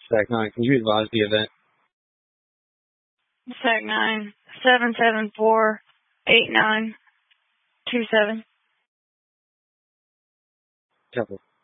Stack 9, can you advise the event? Stack 9, 774-8927. Copy.